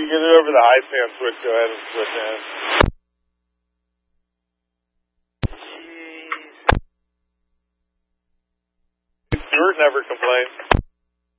get it over the high span switch, go ahead and switch in. Jeez. Stuart never complained.